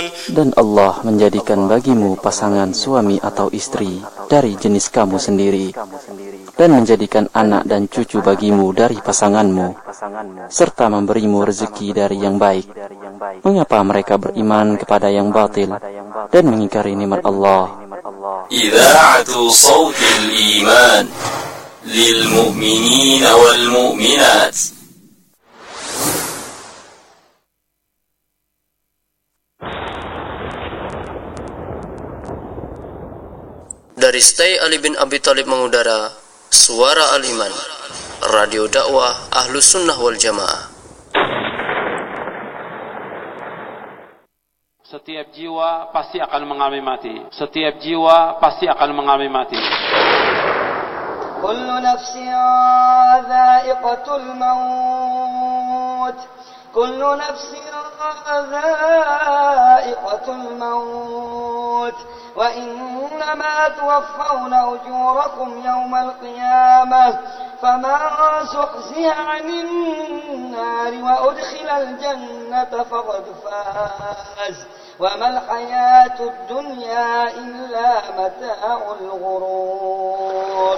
Dan Allah menjadikan bagimu pasangan suami atau istri dari jenis kamu sendiri, dan menjadikan anak dan cucu bagimu dari pasanganmu, serta memberimu rezeki dari yang baik. Mengapa mereka beriman kepada yang batil dan mengingkari nikmat Allah? Idza'atu Shautil Iman lil mu'minin wal mu'minat. Dari Stay Ali bin Abi Thalib mengudara Suara Al-Iman, Radio dakwah Ahlus Sunnah wal Jamaah. Setiap jiwa pasti akan mengalami mati. Setiap jiwa pasti akan mengalami mati. Kullu nafsin dha'iqatul maut. Kullu nafsin dha'iqatul maut. وإنما توفون أجوركم يوم القيامة فمن زحزح عن النار وأدخل الجنة فقد فاز وما الحياة الدنيا إلا متاع الغرور.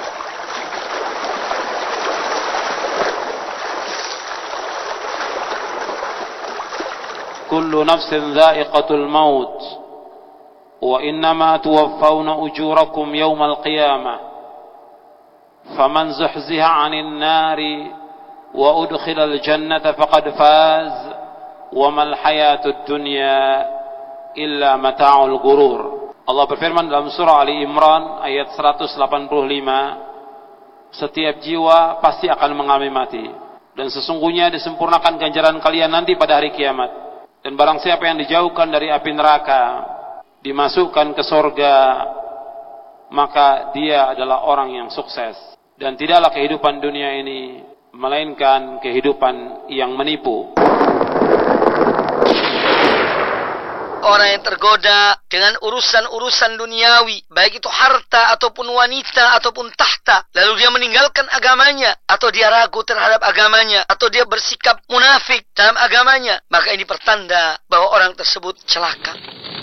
كل نفس ذائقة الموت وإنما توفون أجوركم يوم القيامة فمن زحزح عن النار وأدخل الجنة فقد فاز وما الحياة الدنيا إلا متاع الغرور. Allah berfirman dalam surah Ali Imran ayat 185, setiap jiwa pasti akan mengalami mati, dan sesungguhnya disempurnakan ganjaran kalian nanti pada hari kiamat. Dan barang siapa yang dijauhkan dari api neraka, dimasukkan ke surga, maka dia adalah orang yang sukses. Dan tidaklah kehidupan dunia ini melainkan kehidupan yang menipu. Orang yang tergoda dengan urusan-urusan duniawi, baik itu harta ataupun wanita ataupun tahta, lalu dia meninggalkan agamanya, atau dia ragu terhadap agamanya, atau dia bersikap munafik dalam agamanya, maka ini pertanda bahwa orang tersebut celaka.